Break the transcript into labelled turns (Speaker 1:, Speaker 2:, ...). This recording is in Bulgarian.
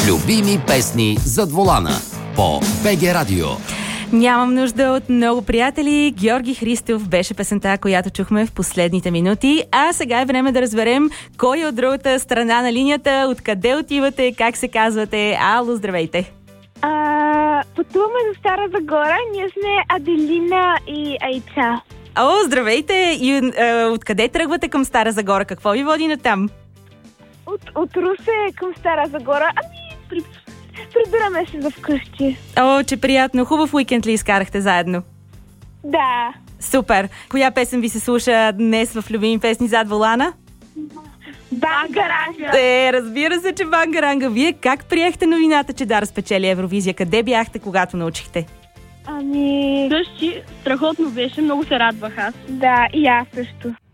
Speaker 1: Любими песни зад волана по БГ Радио.
Speaker 2: Нямам нужда от много приятели. Георги Христов беше песента, която чухме в последните минути. А сега е време да разберем кой е от другата страна на линията, откъде отивате, как се казвате. Ало, здравейте!
Speaker 3: Пътуваме до Стара Загора. Ние сме Аделина и Айца.
Speaker 2: О, здравейте! И откъде тръгвате към Стара Загора? Какво ви води натам?
Speaker 3: От Русе към Стара Загора. Прибираме се за вкъщи.
Speaker 2: О, че приятно! Хубав уикенд ли изкарахте заедно?
Speaker 3: Да.
Speaker 2: Супер! Коя песен ви се слуша днес в любими песни зад волана?
Speaker 3: Бангаранга.
Speaker 2: Разбира се, че Бангаранга. Вие как приехте новината, че да разпечели Евровизия? Къде бяхте, когато научихте?
Speaker 3: Страхотно беше, много се радвах аз. Да, и аз също.